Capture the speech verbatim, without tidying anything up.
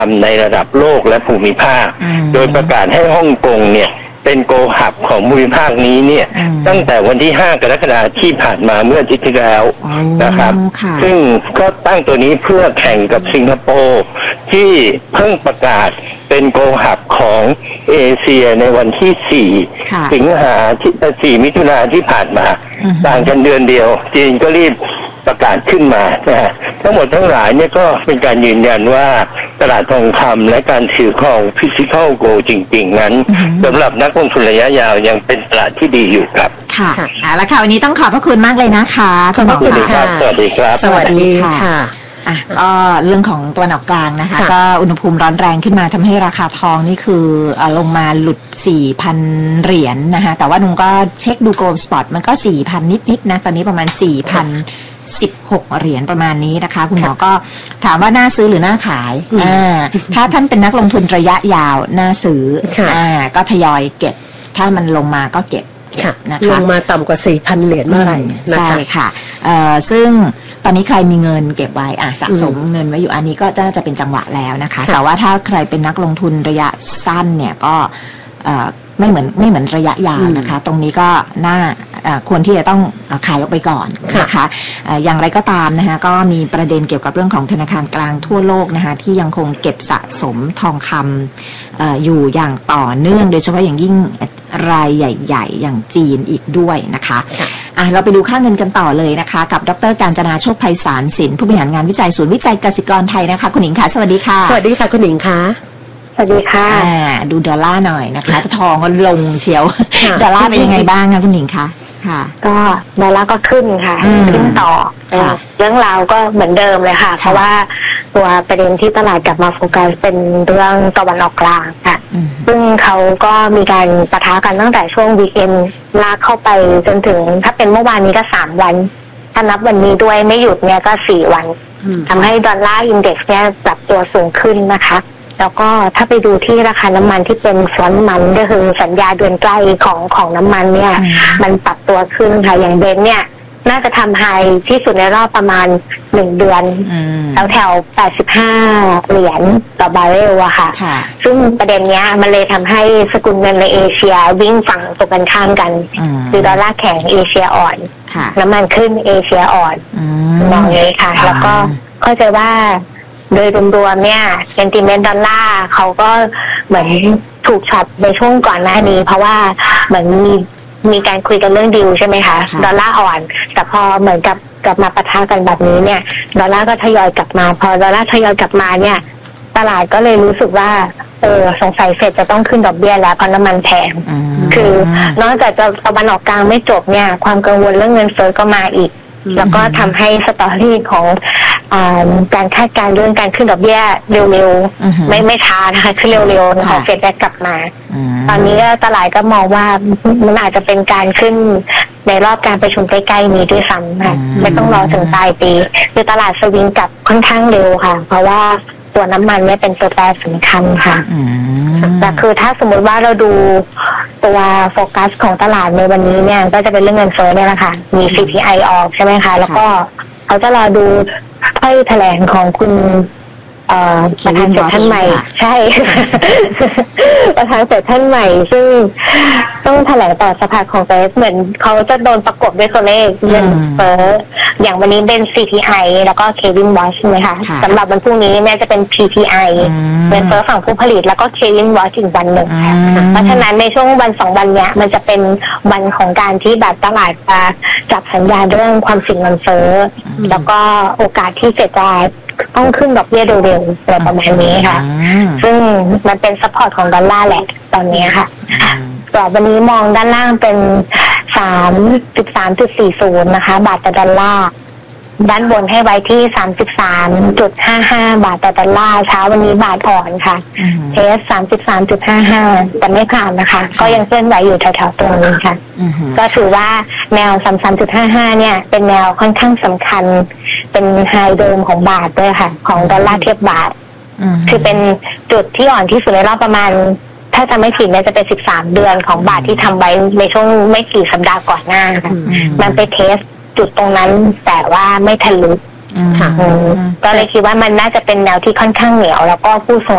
ในระดับโลกและภูมิภาคโดยประกาศให้ฮ่องกงเนี่ยเป็นโกหับของภูมิภาคนี้เนี่ยตั้งแต่วันที่ห้ากรกฎาคมที่ผ่านมาเมื่ออาทิตย์ที่แล้วนะครับซึ่งก็ตั้งตัวนี้เพื่อแข่งกับสิงคโปร์ที่เพิ่งประกาศเป็นโกหับของเอเชียในวันที่สี่สิงหาที่สี่มิถุนาที่ผ่านมาต่างกันเดือนเดียวจีนก็รีบประกาศขึ้นมานะฮะทั้งหมดทั้งหลายเนี่ยก็เป็นการยืนยันว่าตลาดทองคำและการถือครอง Physical Gold จริงๆนั้นสำหรับนักลงทุนระยะยาวยังเป็นตลาดที่ดีอยู่ครับค่ะแล้วค่ะวันนี้ต้องขอบพระคุณมากเลยนะคะขอบคุณค่ะสวัสดีครับสวัสดีค่ะอ่ะก็เรื่องของตัวหนอกกลางนะคะก็อุณหภูมิร้อนแรงขึ้นมาทำให้ราคาทองนี่คือลงมาหลุด สี่พัน เหรียญ นะคะแต่ว่านุงก็เช็คดูโกลด์สปอตมันก็ สี่พัน นิดๆนะตอนนี้ประมาณ สี่พันสิบหก เหรียญประมาณนี้นะคะคุณหมอก็ถามว่าน่าซื้อหรือน่าขายอ่าถ้าท่านเป็นนักลงทุนระยะยาวน่าซื้ออ่าก็ทยอยเก็บถ้ามันลงมาก็เก็บนะคะลงมาต่ำกว่า สี่พัน เหรียญเมื่อไหร่ใช่ค่ะเอ่อซึ่งตอนนี้ใครมีเงินเก็บไว้อ่ะสะสมเงินไว้อยู่อันนี้ก็จะจะเป็นจังหวะแล้วนะคะแต่ว่าถ้าใครเป็นนักลงทุนระยะสั้นเนี่ยก็เอ่อไม่เหมือนไม่เหมือนระยะยาวนะคะตรงนี้ก็น่าควรที่จะต้องขายออกไปก่อนนะคะอย่างไรก็ตามนะคะก็มีประเด็นเกี่ยวกับเรื่องของธนาคารกลางทั่วโลกนะคะที่ยังคงเก็บสะสมทองคำอยู่อย่างต่อเนื่องโดยเฉพาะอย่างยิ่งรายใหญ่ๆอย่างจีนอีกด้วยนะคะอ่ะเราไปดูค่าเงินกันต่อเลยนะคะกับดร.กาญจนาโชคไพศาลศิลป์ผู้บริหารงานวิจัยศูนย์วิจัยกสิกรไทยนะคะคุณหญิงค่ะสวัสดีค่ะสวัสดีค่ะคุณหญิงค่ะสวัสดีค่ะดูดอลลาร์หน่อยนะคะทองก็ลงเชียวดอลลาร์เป็นยังไงบ้างคะคุณหญิงคะค่ะก็ดอลลาร์ก็ขึ้นค่ะขึ้นต่อเรื่องราวก็เหมือนเดิมเลยค่ะเพราะว่าตัวประเด็นที่ตลาดกลับมาโฟกัสเป็นเรื่องตะวันออกกลางค่ะซึ่งเขาก็มีการปะทะกันตั้งแต่ช่วงวีคเอนด์ลากเข้าไปจนถึงถ้าเป็นเมื่อวานนี้ก็สามวันถ้านับวันนี้ด้วยไม่หยุดเนี่ยก็สี่วันทำให้ดอลลาร์อินเด็กซ์เนี่ยปรับตัวสูงขึ้นนะคะแล้วก็ถ้าไปดูที่ราคาน้ำมันที่เป็นฟรอนต์มันก็คือสัญญาเดือนใกล้ของของน้ำมันเนี่ยมันปรับตัวขึ้นค่ะอย่างเบนเนี่ยน่าจะทำไฮที่สุดในรอบประมาณหนึ่งเดือนแถวแถวแปดสิบห้าเหรียญต่อบาร์เรลอะค่ะซึ่งประเด็นเนี้ยมันเลยทำให้สกุลเงินในเอเชียวิ่งฝั่งตรงกันข้ามกันคือดอลลาร์แข็งเอเชียอ่อนน้ำมันขึ้นเอเชียอ่อนมองเลยค่ะแล้วก็เข้าใจว่าโดยรวมๆเนี่ยเซนติเมนต์ดอลลาร์เขาก็เหมือนถูกช็อตในช่วงก่อนหน้านี้เพราะว่าเหมือนมีมีการคุยกันเรื่องดิวใช่ไหมคะดอลลาร์อ่อนแต่พอเหมือนกับกลับมาปะทะกันแบบนี้เนี่ยดอลลาร์ก็ทยอยกลับมาพอดอลลาร์ทยอยกลับมาเนี่ยตลาดก็เลยรู้สึกว่าเออสงสัยเฟดจะต้องขึ้นดอกเบี้ยแล้วเพราะน้ำมันแพงคือนอกจากจะตะวันออกกลางไม่จบเนี่ยความกังวลเรื่องเงินเฟ้อก็มาอีกแล้วก็ทำให้สตอรี่ของการคาดการณ์เรื่องการขึ้นดอกเบี้ยเร็วๆไม่ไม่ช้านะคะขึ้นเร็วๆของเฟดได้กลับมาตอนนี้ตลาดก็มองว่ามันอาจจะเป็นการขึ้นในรอบการประชุมใกล้ๆนี้ด้วยซ้ำค่ะไม่ต้องรอถึงปลายปีคือตลาดสวิงกลับค่อนข้างเร็วค่ะเพราะว่าตัวน้ำมันเนี่ยเป็นตัวแปรสำคัญค่ะแต่คือถ้าสมมติว่าเราดูตัวโฟกัสของตลาดในวันนี้เนี่ยก็จะเป็นเรื่องเงินเฟ้อเนี่ยแหละค่ะมี ซี พี ไอ ออกใช่ไหมคะแล้วก็เขาจะรอดูถ้อยแถลงของคุณประธานเฟดท่านใหม่ใช่ประธานเฟดท่านใหม่ซึ่งต้องแถลงต่อสภาคองเกรสเหมือนเขาจะโดนประกบด้วยตัวเลขเงินเฟ้ออย่างวันนี้เป็น ซี พี ไอ แล้วก็เควินวอชใช่ไหมคะสำหรับวันพรุ่งนี้เนี่ยจะเป็น พี พี ไอ เงินเฟ้อฝั่งผู้ผลิตแล้วก็เควินวอชอีกวันหนึ่งเพราะฉะนั้นในช่วงวันสองวันเนี้ยมันจะเป็นวันของการที่แบบตลาดจะจับสัญญาณเรื่องความเสี่ยงเงินเฟ้อแล้วก็โอกาสที่เฟดจะต้องขึ้นดอกเบี้ยเร็วๆอะไรประมาณนี้ค่ะซึ่งมันเป็นซัพพอร์ตของดอลลาร์แหละตอนนี้ค่ะต่อวันนี้มองด้านล่างเป็น สามสิบสามจุดสี่ศูนย์ นะคะบาทต่อดอลลาร์ด้านบนให้ไว้ที่ สามสิบสามจุดห้าห้า บาทต่อดอลลาร์เช้าวันนี้บาทอ่อนค่ะเทส สามสิบสามจุดห้าห้า แต่ไม่ผ่านนะคะก็ยังเคลื่อนไหวอยู่แถวๆตรงนี้ค่ะก็ถือว่าแนว สามสิบสามจุดห้าห้า เนี่ยเป็นแนวค่อนข้างสำคัญเป็นไฮเดิมของบาทด้วยค่ะของดอลลาร์เทียบบาทคือเป็นจุดที่อ่อนที่สุดในรอบประมาณถ้าจำไม่ผิดเนี่ยจะเป็นสิบสามเดือนของบาทที่ทำไว้ในช่วงไม่กี่สัปดาห์ก่อนหน้าค่ะมันไปเทสจุดตรงนั้นแต่ว่าไม่ทะลุก็เลยคิดว่ามันน่าจะเป็นแนวที่ค่อนข้างเหนียวแล้วก็ผู้ส่ง